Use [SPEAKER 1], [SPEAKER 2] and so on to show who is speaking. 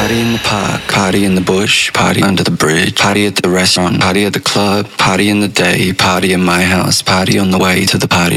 [SPEAKER 1] Party in the park, party in the bush, party under the bridge, party at the restaurant, party at the club, party in the day, party in my house, party on the way to the party